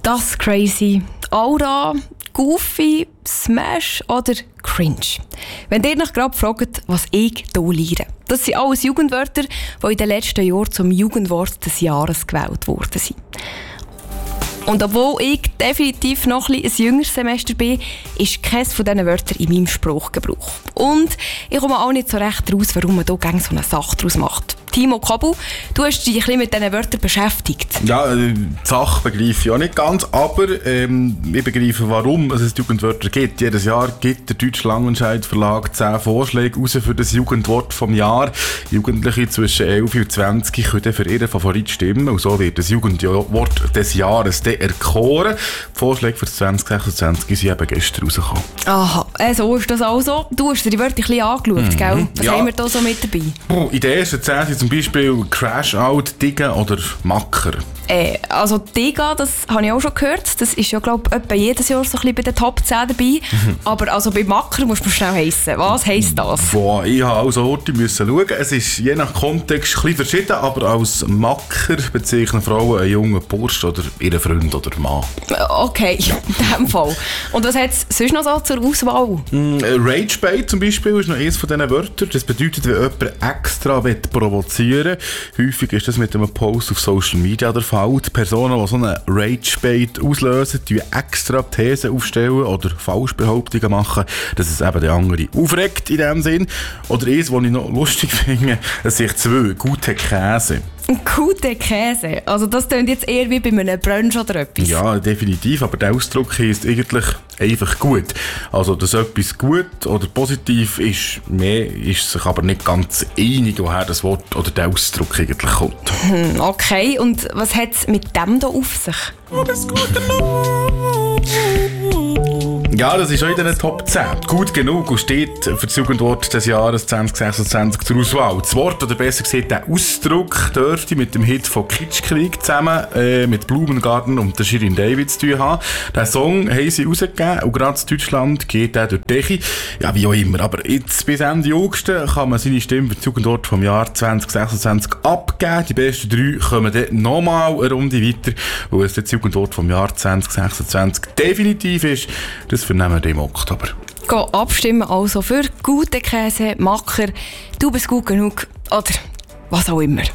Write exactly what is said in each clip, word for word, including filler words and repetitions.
Das crazy, Aura, Goofy, Smash oder Cringe. Wenn ihr euch gerade fragt, was ich hier lehre. Das sind alles Jugendwörter, die in den letzten Jahren zum Jugendwort des Jahres gewählt worden sind. Und obwohl ich definitiv noch ein, ein jüngeres Semester bin, ist keines von diesen Wörtern in meinem Sprachgebrauch. Und ich komme auch nicht so recht raus, warum man hier gerne so eine Sache daraus macht. Timo Kabu, du hast dich ein bisschen mit diesen Wörtern beschäftigt. Ja, die Sache begreife ich auch nicht ganz, aber ähm, ich begreife, warum es Jugendwörter gibt. Jedes Jahr gibt der Deutsche Langenscheidt Verlag zehn Vorschläge raus für das Jugendwort vom Jahr. Jugendliche zwischen elf und zwanzig können für ihren Favorit stimmen und so wird das Jugendwort des Jahres dann erkoren. Die Vorschläge für zwanzig sechsundzwanzig sind eben gestern rausgekommen. Aha, äh, so ist das also. Du hast dir die Wörter ein bisschen angeschaut, mhm. gell? Was ja. haben wir da so mit dabei? Oh, in den ersten zehn sind zum Beispiel Crash-Out, Diggen oder Macker. Äh, also Digga, das habe ich auch schon gehört. Das ist ja, glaube ich, etwa jedes Jahr so ein bisschen bei den Top zehn dabei. Aber also bei Macker musst du schnell heissen. Was heisst das? Boah, ich habe also heute müssen schauen. Es ist je nach Kontext ein bisschen verschieden, aber als Macker bezeichnen Frauen einen jungen Bursch oder ihren Freund oder Mann. Okay, in dem Fall. Und was hat es sonst noch so zur Auswahl? Mm, Ragebait zum Beispiel ist noch eines von diesen Wörtern. Das bedeutet, wenn jemand extra provozieren will. Häufig ist das mit einem Post auf Social Media der Fall. Die Personen, die so einen Ragebait auslösen, die extra Thesen aufstellen oder Falschbehauptungen machen, dass es eben der andere aufregt in dem Sinn. Oder eins, was ich noch lustig finde, es sind zwei gute Käse. Gute Käse? Also das klingt jetzt eher wie bei einem Brunch oder etwas. Ja, definitiv, aber der Ausdruck heisst eigentlich einfach gut. Also, dass etwas gut oder positiv ist, mehr ist sich aber nicht ganz einig, woher das Wort oder der Ausdruck eigentlich kommt. Hm, okay, und was hat es mit dem da auf sich? Oh, das gut genug. Ja, das ist auch in den Top zehn. Gut genug und steht für das Jugendwort des Jahres zwanzig sechsundzwanzig zur Auswahl. Das Wort, oder besser gesagt der Ausdruck, dürfte mit dem Hit von Kitschkrieg zusammen äh, mit Blumengarten und der Shirin David zu tun haben. Den Song haben sie rausgegeben und gerade in Deutschland geht er durch die Decke. Ja, wie auch immer. Aber jetzt bis Ende August kann man seine Stimme für das Jugendwort vom Jahr zwanzig sechsundzwanzig abgeben. Die besten drei kommen dann nochmal eine Runde weiter, weil es das Jugendwort vom Jahr zwanzig sechsundzwanzig definitiv ist. Das vernehmen wir im Oktober. Geh abstimmen also für gute Käse, Macker, du bist gut genug oder was auch immer.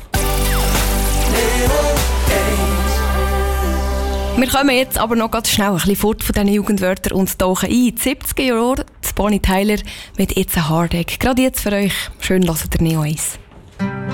Wir kommen jetzt aber noch ganz schnell ein bisschen fort von diesen Jugendwörtern und tauchen ein. In die siebziger Jahre, Bonnie Tyler mit «It's a Heartache». Gerade jetzt für euch, schön hört ihr Neo eins.